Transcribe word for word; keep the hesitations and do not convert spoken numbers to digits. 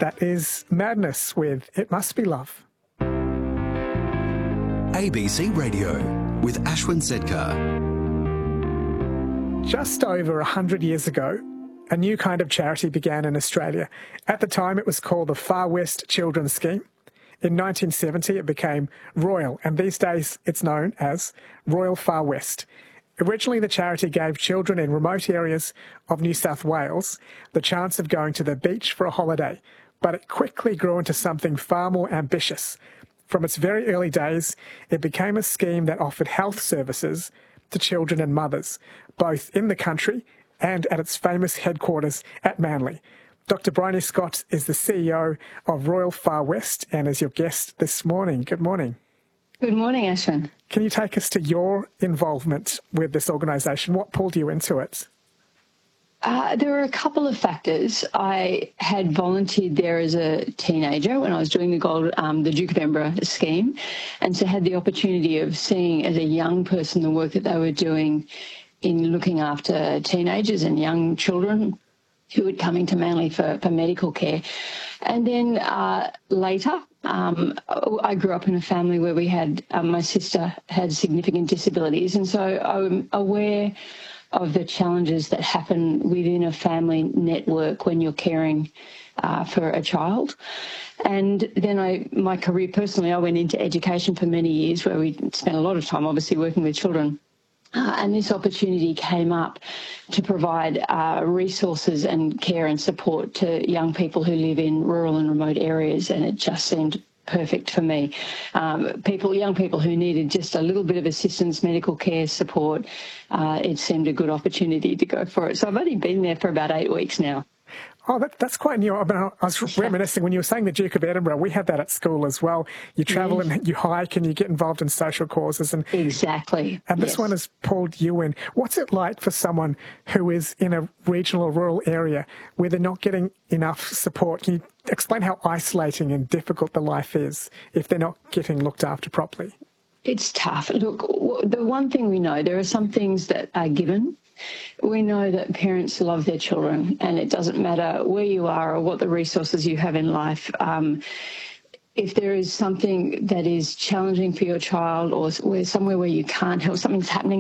That is Madness with It Must Be Love. A B C Radio with Ashwin Sedkar. Just over one hundred years ago, a new kind of charity began in Australia. At the time, it was called the Far West Children's Scheme. In nineteen seventy, it became Royal, and these days it's known as Royal Far West. Originally, the charity gave children in remote areas of New South Wales the chance of going to the beach for a holiday, but it quickly grew into something far more ambitious. From its very early days, it became a scheme that offered health services to children and mothers, both in the country and at its famous headquarters at Manly. Doctor Bryony Scott is the C E O of Royal Far West and is your guest this morning. Good morning. Good morning, Ashwin. Can you take us to your involvement with this organisation? What pulled you into it? Uh, there were a couple of factors. I had volunteered there as a teenager when I was doing the Gold, um, the Duke of Edinburgh scheme, and so had the opportunity of seeing as a young person the work that they were doing in looking after teenagers and young children who were coming to Manly for, for medical care. And then uh, later, um, I grew up in a family where we had, um, my sister had significant disabilities, and so I'm aware of the challenges that happen within a family network when you're caring uh, for a child. And then I, my career personally, I went into education for many years where we spent a lot of time obviously working with children. Uh, and this opportunity came up to provide uh, resources and care and support to young people who live in rural and remote areas, and it just seemed perfect for me. Um, people, young people who needed just a little bit of assistance, medical care support, uh, it seemed a good opportunity to go for it. So I've only been there for about eight weeks now. Oh, that, that's quite new. I, mean, I was reminiscing when you were saying the Duke of Edinburgh. We had that at school as well. You travel yes. and you hike and you get involved in social causes. And exactly. And this yes. one has pulled you in. What's it like for someone who is in a regional or rural area where they're not getting enough support? Can you explain how isolating and difficult the life is if they're not getting looked after properly? It's tough. Look, the one thing we know, there are some things that are given. We know that parents love their children, and it doesn't matter where you are or what the resources you have in life. Um, if there is something that is challenging for your child, or where somewhere where you can't help, something's happening